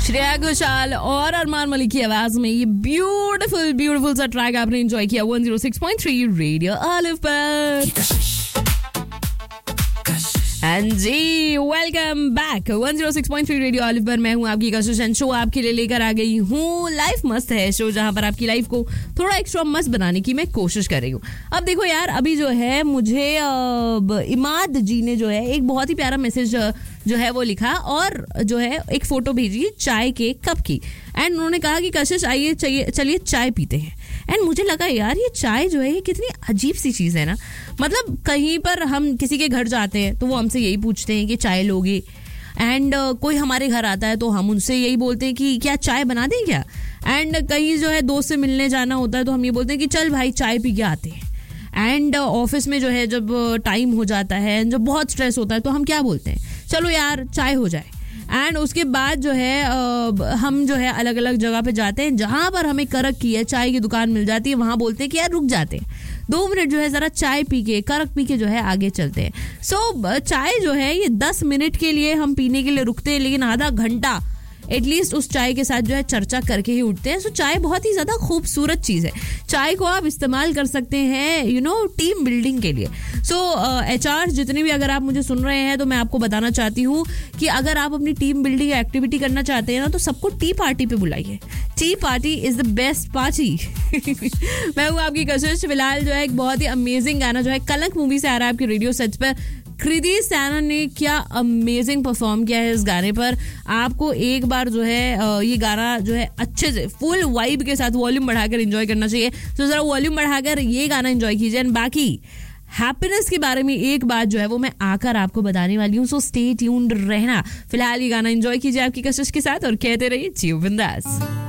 श्रेया घोषाल और अरमान मलिक की आवाज में ये ब्यूटीफुल सा ट्रैक आपने एंजॉय किया 106.3 रेडियो ऑलिव पर। हाँ जी, वेलकम बैक 106.3 रेडियो ऑलिव पर। मैं हूँ आपकी कशिश एंड शो आपके लिए लेकर आ गई हूँ लाइफ मस्त है शो, जहाँ पर आपकी लाइफ को थोड़ा एक्स्ट्रा मस्त बनाने की मैं कोशिश कर रही हूँ। अब देखो यार, अभी जो है मुझे इमाद जी ने जो है एक बहुत ही प्यारा मैसेज जो है वो लिखा और जो है एक फोटो भेजी चाय के कप की एंड उन्होंने कहा कि कशिश आइए चलिए चाय पीते हैं। एंड मुझे लगा यार ये चाय जो है ये कितनी अजीब सी चीज़ है ना। मतलब कहीं पर हम किसी के घर जाते हैं तो वो हमसे यही पूछते हैं कि चाय लोगे, एंड कोई हमारे घर आता है तो हम उनसे यही बोलते हैं कि क्या चाय बना दें क्या। एंड कहीं जो है दोस्त से मिलने जाना होता है तो हम ये बोलते हैं कि चल भाई चाय पी के आते हैं। एंड ऑफिस में जो है जब टाइम हो जाता है, जब बहुत स्ट्रेस होता है तो हम क्या बोलते हैं, चलो यार चाय हो जाए। एंड उसके बाद जो है हम जो है अलग अलग जगह पे जाते हैं, जहाँ पर हमें करक की है चाय की दुकान मिल जाती है, वहाँ बोलते हैं कि यार रुक जाते हैं 2 मिनट जो है ज़रा चाय पी के करक पी के जो है आगे चलते हैं। सो चाय जो है ये 10 मिनट के लिए हम पीने के लिए रुकते हैं, लेकिन आधा घंटा एटलीस्ट उस चाय के साथ जो है चर्चा करके ही उठते हैं। सो चाय बहुत ही ज़्यादा खूबसूरत चीज़ है। चाय को आप इस्तेमाल कर सकते हैं टीम बिल्डिंग के लिए। सो HR जितने भी अगर आप मुझे सुन रहे हैं तो मैं आपको बताना चाहती हूँ कि अगर आप अपनी टीम बिल्डिंग एक्टिविटी करना चाहते हैं ना तो सबको टी पार्टी पे बुलाइए। T party is the best party. मैं हूँ आपकी कशिश। फिलहाल जो है एक बहुत ही अमेजिंग गाना जो है कलंक मूवी से आ रहा है आपके रेडियो सेट्स पर। कृति सैनन ने क्या अमेजिंग परफॉर्म किया है इस गाने पर। आपको एक बार जो है ये गाना जो है अच्छे से फुल वाइब के साथ वॉल्यूम बढ़ाकर एंजॉय करना चाहिए। तो जरा वॉल्यूम बढ़ाकर ये गाना एंजॉय कीजिए। एंड बाकी हैप्पीनेस के बारे में एक बात जो है वो मैं आकर आपको बताने वाली हूँ। सो स्टे ट्यून्ड रहना। फिलहाल ये गाना एंजॉय कीजिए आपकी कशिश के साथ और कहते रहिए जियो बिंदास।